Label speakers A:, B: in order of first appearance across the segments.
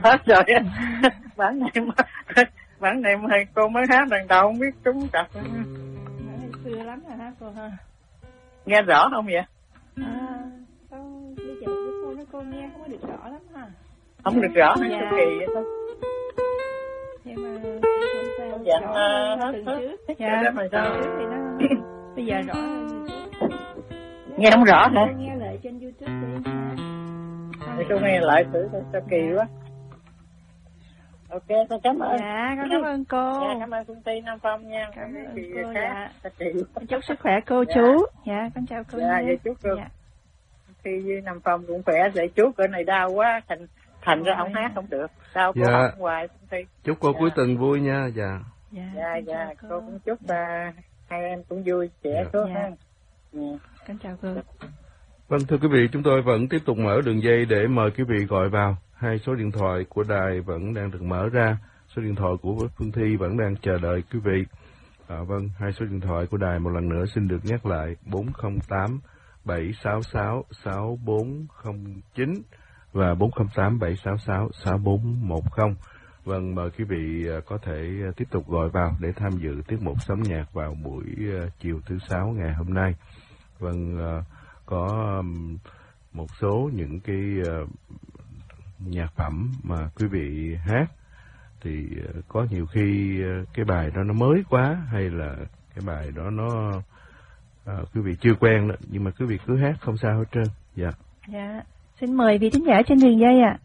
A: hết rồi. Bản này mà cô mới hát lần đầu không biết trúng cặp.
B: Xưa lắm rồi hả cô ha?
A: Nghe rõ không vậy?
B: Con bây giờ cái cô nói cô nghe không có được rõ lắm ha.
A: Không được rõ hay sao kỳ vậy thôi.
B: Nhưng mà không sao
A: dạ,
B: rõ từng trước. Dạ,
A: mà sao?
B: thì nó bây giờ rõ hơn.
A: Nghe không rõ hả?
B: Nghe lại trên YouTube đi.
A: Để tôi nghe lại thử sao kỳ quá. Ok, con cảm ơn.
B: Dạ, con cảm ơn cô.
A: Dạ, cảm ơn Phương Ty Nam Phong nha.
B: Cảm ơn
A: chị
B: cô.
A: Dạ.
B: Con chúc sức khỏe cô chú. Dạ, con chào cô.
A: Dạ, vậy chúc cô.
B: Dạ.
A: Khi với Nam Phong cũng khỏe, để chú cỡ này đau quá, thành ra không hát không được. Đau cô học hoài Phương Ty.
C: Chúc cô cuối tuần vui nha. Dạ.
A: Dạ, cô cũng chúc hai em cũng vui, trẻ tốt hơn.
B: Con chào cô.
C: Vâng, thưa quý vị, chúng tôi vẫn tiếp tục mở đường dây để mời quý vị gọi vào. Hai số điện thoại của đài vẫn đang được mở ra. Số điện thoại của Phương Thi vẫn đang chờ đợi quý vị. Vâng, hai số điện thoại của đài một lần nữa xin được nhắc lại: 408 766 6409 và 408 766 6410. Vâng, mời quý vị có thể tiếp tục gọi vào để tham dự tiết mục Sống Nhạc vào buổi chiều thứ Sáu ngày hôm nay. Vâng, có một số những cái nhạc phẩm mà quý vị hát thì có nhiều khi cái bài đó nó mới quá, hay là cái bài đó nó quý vị chưa quen đó, nhưng mà quý vị cứ hát không sao hết trơn. Dạ.
B: Dạ, xin mời vị thính giả trên đường dây ạ.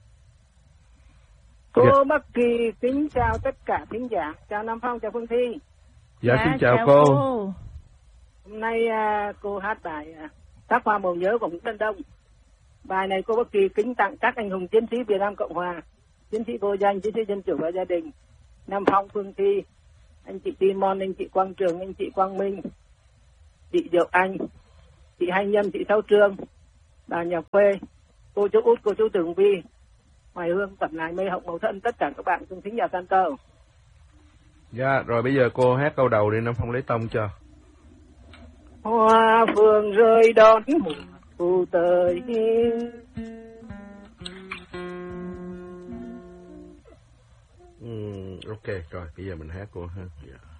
D: Cô Bắc Kỳ kính chào tất cả thính giả, chào Nam Phong, chào Phương Thi.
C: Dạ, xin chào cô.
D: Hôm nay cô hát bài Thác Hoa Màu Nhớ của Nguyễn Tân Đông. Bài này cô Bắc Kỳ kính tặng các anh hùng chiến sĩ Việt Nam Cộng Hòa, chiến sĩ vô danh, chiến sĩ dân chủ và gia đình, Nam Phong, Phương Thi, anh chị Timon, anh chị Quang Trường, anh chị Quang Minh, chị Diệu Anh, chị Hai Nhâm, chị Sáu Trương, bà Nhà Quê, cô chú Út, cô chú Tường Vi, Hoài Hương, Cẩm Nài, Mê Hồng, Màu Thân, tất cả các bạn cùng thính giả San Tơ.
C: Dạ, rồi bây giờ cô hát câu đầu đi, Nam Phong lấy tông cho.
D: Hoa phương rơi đón mùa thu tới.
C: Ok, rồi bây giờ mình hát cô ha. Dạ.